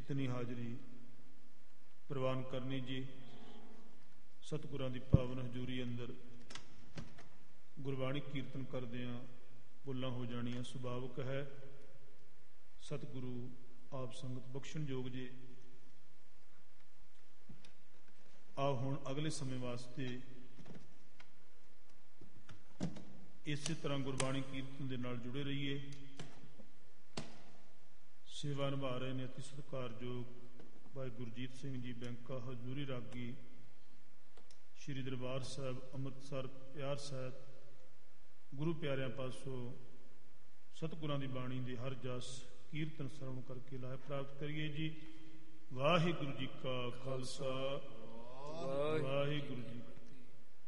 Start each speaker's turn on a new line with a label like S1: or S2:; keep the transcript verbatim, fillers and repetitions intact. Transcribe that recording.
S1: ਇਤਨੀ ਹਾਜ਼ਰੀ ਪ੍ਰਵਾਨ ਕਰਨੀ ਜੀ। ਸਤਿਗੁਰਾਂ ਦੀ ਪਾਵਨ ਹਜ਼ੂਰੀ ਅੰਦਰ ਗੁਰਬਾਣੀ ਕੀਰਤਨ ਕਰਦਿਆਂ ਭੁੱਲਾਂ ਹੋ ਜਾਣੀਆਂ ਸੁਭਾਵਿਕ ਹੈ। ਸਤਿਗੁਰੂ ਆਪ ਸੰਗਤ ਬਖਸ਼ਣ ਯੋਗ ਜੀ। ਆਓ ਹੁਣ ਅਗਲੇ ਸਮੇਂ ਵਾਸਤੇ ਇਸੇ ਤਰ੍ਹਾਂ ਗੁਰਬਾਣੀ ਕੀਰਤਨ ਦੇ ਨਾਲ ਜੁੜੇ ਰਹੀਏ। ਸੇਵਾ ਨਿਭਾ ਰਹੇ ਨੇ ਅਤੀ ਸਤਿਕਾਰਯੋਗ ਭਾਈ ਗੁਰਜੀਤ ਸਿੰਘ ਜੀ ਬੈਂਕਾ, ਹਜ਼ੂਰੀ ਰਾਗੀ, ਸ਼੍ਰੀ ਦਰਬਾਰ ਸਾਹਿਬ ਅੰਮ੍ਰਿਤਸਰ ਪਿਆਰ ਸਾਹਿਬ। ਗੁਰੂ ਪਿਆਰਿਆਂ ਪਾਸੋਂ ਸਤਿਗੁਰਾਂ ਦੀ ਬਾਣੀ ਦੇ ਹਰ ਜਸ ਕੀਰਤਨ ਸਰਵਣ ਕਰਕੇ ਲਾਭ ਪ੍ਰਾਪਤ ਕਰੀਏ ਜੀ। ਵਾਹਿਗੁਰੂ ਜੀ ਕਾ ਖਾਲਸਾ, ਵਾਹਿਗੁਰੂ ਜੀ